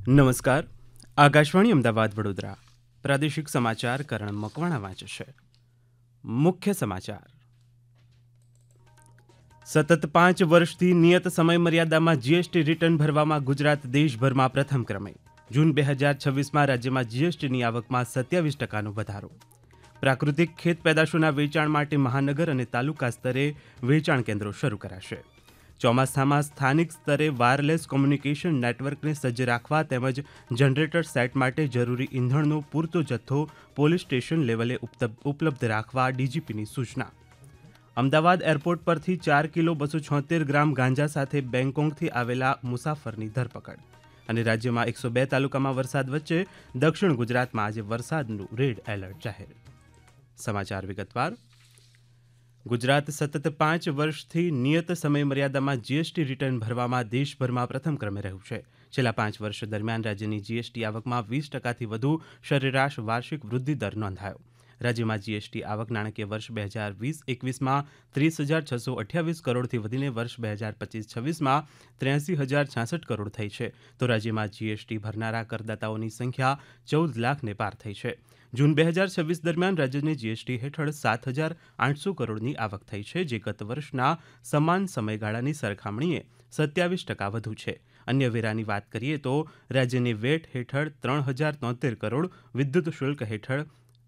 નમસ્કાર. આકાશવાણી અમદાવાદ વડોદરા પ્રાદેશિક સમાચાર કરણ મકવાણા વાંચે છે. મુખ્ય સમાચાર. સતત 5 વર્ષથી નિયત સમય મર્યાદામાં જીએસટી રિટર્ન ભરવામાં ગુજરાત દેશભરમાં પ્રથમ ક્રમે. જૂન 2026માં રાજ્યમાં જીએસટીની આવકમાં 27% વધારો. પ્રાકૃતિક ખેત પેદાશોના વેચાણ માટે મહાનગર અને તાલુકા સ્તરે વેચાણ કેન્દ્રો શરૂ કરાશે. ચોમાસામાં સ્થાનિક સ્તરે વાયરલેસ કોમ્યુનિકેશન નેટવર્કને સજ્જ રાખવા તેમજ જનરેટર સેટ માટે જરૂરી ઈંધણનો પૂરતો જથ્થો પોલીસ સ્ટેશન લેવલે ઉપલબ્ધ રાખવા ડીજીપીની સૂચના. અમદાવાદ એરપોર્ટ પરથી 4 કિલો 276 ગ્રામ ગાંજા સાથે બેંગકોકથી આવેલા મુસાફરની ધરપકડ. અને રાજ્યમાં 102 તાલુકામાં વરસાદ વચ્ચે દક્ષિણ ગુજરાતમાં આજે વરસાદનું રેડ એલર્ટ જાહેર. સમાચાર વિગતવાર. ગુજરાત સતત 5 વર્ષથી નિયત સમય મર્યાદામાં જીએસટી રિટર્ન ભરવામાં દેશભરમાં પ્રથમ ક્રમે રહ્યું છે. છેલ્લા 5 વર્ષ દરમિયાન રાજ્યની જીએસટી આવકમાં 20%થી વધુ સરેરાશ વાર્ષિક વૃદ્ધિ દર નોંધાયો. રાજ્યમાં જીએસટી આવક નાણાકીય વર્ષ 2020-21માં 30,628 કરોડથી વધીને વર્ષ 2025-26માં 83,066 કરોડ થઈ છે. તો રાજ્યમાં જીએસટી ભરનારા કરદાતાઓની સંખ્યા 14 લાખને પાર થઈ છે. જૂન 2026 દરમિયાન રાજ્યની જીએસટી હેઠળ 7,800 કરોડની આવક થઈ છે, જે ગત વર્ષના સમાન સમયગાળાની સરખામણીએ 27% વધુ છે. અન્ય વેરાની વાત કરીએ તો રાજ્યની વેટ હેઠળ 3,073 કરોડ, વિદ્યુત શુલ્ક હેઠળ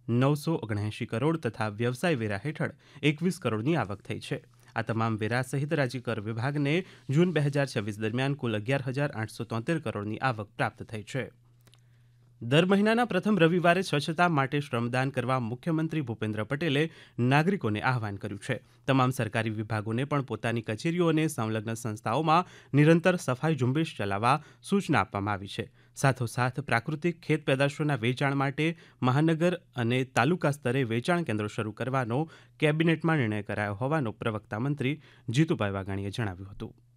979 કરોડ તથા વ્યવસાય વેરા હેઠળ 21 કરોડની આવક થઈ છે. આ તમામ વેરા સહિત રાજ્ય કર વિભાગને જૂન 2026 દરમિયાન કુલ 11,873 કરોડની આવક પ્રાપ્ત થઈ છે. દર મહિનાના પ્રથમ રવિવારે સ્વચ્છતા માટે શ્રમદાન કરવા મુખ્યમંત્રી ભૂપેન્દ્ર પટેલે નાગરિકોને આહવાન કર્યું છે. તમામ સરકારી વિભાગોને પણ પોતાની કચેરીઓ અને સંલગ્ન સંસ્થાઓમાં નિરંતર સફાઈ ઝુંબેશ ચલાવવા સૂચના આપવામાં આવી છે. સાથોસાથ પ્રાકૃતિક ખેત પેદાશોના વેચાણ માટે મહાનગર અને તાલુકા સ્તરે વેચાણ કેન્દ્રો શરૂ કરવાનો કેબિનેટમાં નિર્ણય કરાયો હોવાનું પ્રવક્તા મંત્રી જીતુભાઈ વાઘાણીએ જણાવ્યું હતું.